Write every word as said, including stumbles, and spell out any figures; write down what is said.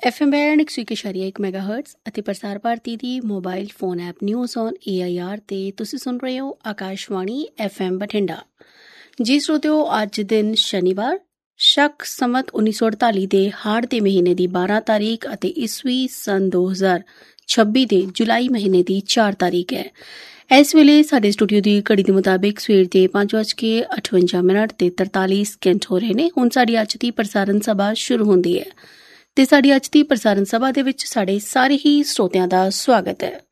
F M band ਇੱਕ ਸੌ ਇੱਕ ਇਸ਼ਾਰੀਆ ਇੱਕ ਮੈਗਾ ਹਰਟਸ ਅਤੇ ਪ੍ਰਸਾਰ ਭਾਰਤੀ ਦੀ mobile phone app news on A I R 'ਤੇ ਤੁਸੀਂ ਸੁਣ ਰਹੇ ਹੋ ਆਕਾਸ਼ਵਾਣੀ ਐਫ ਐਮ ਬਠਿੰਡਾ। ਜੀ ਸਰੋਤਿਓ, ਅੱਜ ਦਿਨ ਸ਼ਨੀਵਾਰ ਸ਼ਕ ਸੰਮਤ ਉੱਨੀ ਸੌ ਅੜਤਾਲੀ ਦੇ ਹਾੜ ਦੇ ਮਹੀਨੇ ਦੀ ਬਾਰਾਂ ਤਾਰੀਖ ਅਤੇ ਈਸਵੀ ਸੰਨ ਦੋ ਹਜ਼ਾਰ ਛੱਬੀ ਦੇ ਜੁਲਾਈ ਮਹੀਨੇ ਦੀ ਚਾਰ ਤਾਰੀਖ ਹੈ। ਇਸ ਵੇਲੇ ਸਾਡੇ ਸਟੂਡੀਓ ਦੀ ਘੜੀ ਦੇ ਮੁਤਾਬਿਕ ਸਵੇਰ ਦੇ ਪੰਜ ਵੱਜ ਕੇ ਅਠਵੰਜਾ ਮਿੰਟ ਤੇ ਤਰਤਾਲੀ ਸਕਿੰਟ ਹੋ ਰਹੇ ਨੇ। ਹੁਣ ਸਾਡੀ ਅੱਜ ਦੀ ਪ੍ਰਸਾਰਣ ਸਭਾ ਸ਼ੁਰੂ ਹੁੰਦੀ ਹੈ ਤੇ ਸਾਡੀ ਅੱਜ ਦੀ ਪ੍ਰਸਾਰਣ ਸਭਾ ਦੇ ਵਿੱਚ ਸਾਡੇ ਸਾਰੇ ਹੀ ਸਰੋਤਿਆਂ ਦਾ ਸਵਾਗਤ ਹੈ।